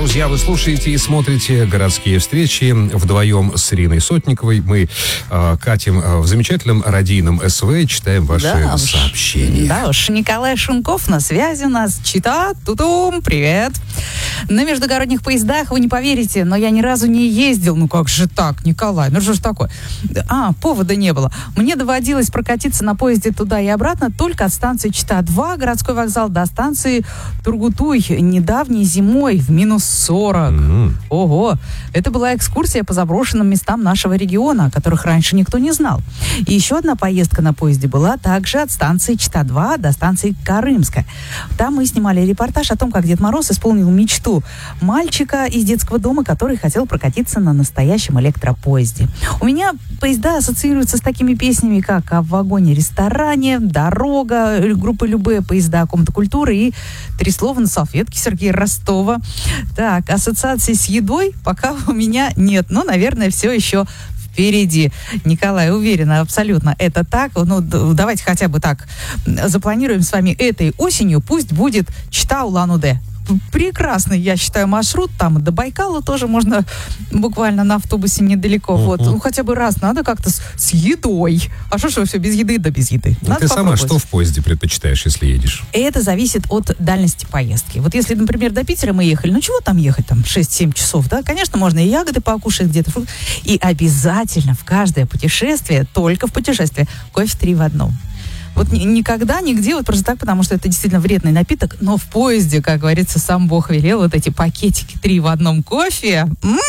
Друзья, вы слушаете и смотрите «Городские встречи» вдвоем с Ириной Сотниковой. Мы катим в замечательном радийном СВ, читаем ваши сообщения. Да уж, Николай Шунков на связи у нас. Чита, тутум, привет. На междугородних поездах, вы не поверите, но я ни разу не ездил. Ну как же так, Николай, ну что ж такое? Повода не было. Мне доводилось прокатиться на поезде туда и обратно только от станции Чита-2, городской вокзал, до станции Тургутуй, недавней зимой в минус 40. Ого! Это была экскурсия по заброшенным местам нашего региона, о которых раньше никто не знал. И еще одна поездка на поезде была также от станции Чита-2 до станции Карымская. Там мы снимали репортаж о том, как Дед Мороз исполнил мечту мальчика из детского дома, который хотел прокатиться на настоящем электропоезде. У меня поезда ассоциируются с такими песнями, как «А в вагоне-ресторане», «Дорога», группа «Любые», поезда «Комната культуры» и «Три слова на салфетке» Сергея Ростова. Так, ассоциации с едой пока у меня нет, но, наверное, все еще впереди. Николай, уверена, абсолютно это так. Ну, давайте хотя бы так запланируем с вами этой осенью. Пусть будет Чита-Улан-Удэ. Прекрасный, я считаю, маршрут. Там до Байкала тоже можно буквально на автобусе недалеко. Вот. Ну, хотя бы раз надо как-то с едой. А что все без еды, да без еды. Надо ты сама что в поезде предпочитаешь, если едешь? Это зависит от дальности поездки. Вот если, например, до Питера мы ехали, ну чего там ехать, там 6-7 часов, да? Конечно, можно и ягоды покушать где-то. И обязательно в каждое путешествие, только в путешествие, кофе 3 в одном. Вот никогда, нигде, вот просто так, потому что это действительно вредный напиток, но в поезде, как говорится, сам Бог велел, вот эти пакетики 3 в одном кофе,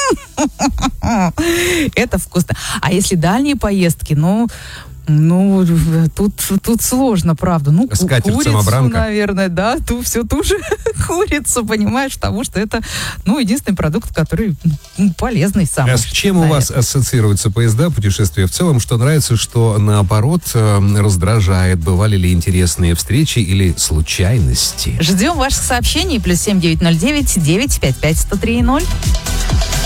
это вкусно. А если дальние поездки, тут сложно, правда. Ну, скатерть-самобранка. Наверное, да, ту же курицу, понимаешь, потому что это, единственный продукт, который полезный сам. А с чем у вас ассоциируются поезда, путешествия в целом? Что нравится, что наоборот раздражает? Бывали ли интересные встречи или случайности? Ждем ваших сообщений. +7 909 955 103 0.